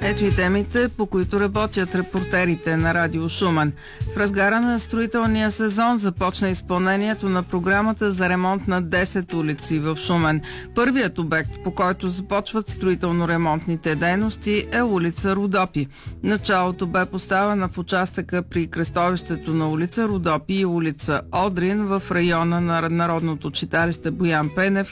Ето и темите, по които работят репортерите на Радио Шумен. В разгара на строителния сезон започна изпълнението на програмата за ремонт на 10 улици в Шумен. Първият обект, по който започват строително-ремонтните дейности, е улица Родопи. Началото бе поставена в участъка при кръстовището на улица Родопи и улица Одрин в района на Народното читалище Боян Пенев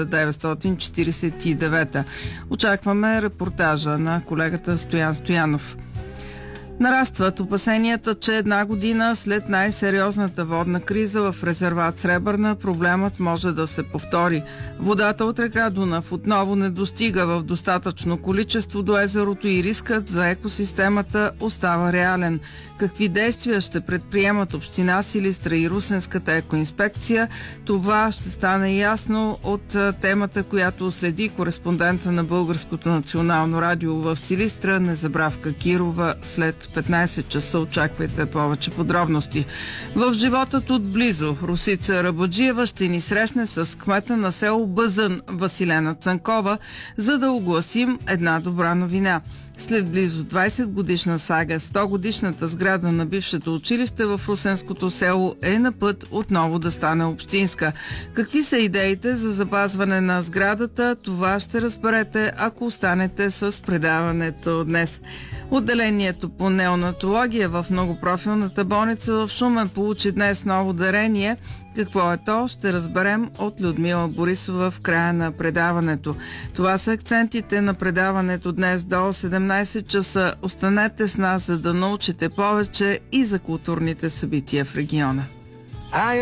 1949. Очакваме репортажа на колегата Стоян Стоянов. Нарастват опасенията, че една година след най-сериозната водна криза в резерват Сребърна проблемът може да се повтори. Водата от река Дунав отново не достига в достатъчно количество до езерото и рискът за екосистемата остава реален. Какви действия ще предприемат община Силистра и Русенската екоинспекция, това ще стане ясно от темата, която следи кореспондента на Българското национално радио в Силистра, Незабравка Кирова. След 15 часа очаквайте повече подробности. В животът отблизо Росица Рабаджиева ще ни срещне с кмета на село Бъзън Василена Цанкова, за да огласим една добра новина. След близо 20 годишна сага, 100 годишната сграда на бившето училище в Русенското село е на път отново да стане общинска. Какви са идеите за запазване на сградата, това ще разберете, ако останете с предаването днес. Отделението по неонатология в многопрофилната болница в Шумен получи днес ново дарение. Какво е то, ще разберем от Людмила Борисова в края на предаването. Това са акцентите на предаването днес до 17 часа. Останете с нас, за да научите повече и за културните събития в региона.